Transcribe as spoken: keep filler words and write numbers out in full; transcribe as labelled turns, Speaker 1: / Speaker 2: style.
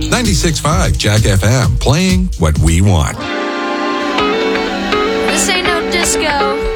Speaker 1: ninety-six point five Jack F M, playing what we want.
Speaker 2: This ain't no disco.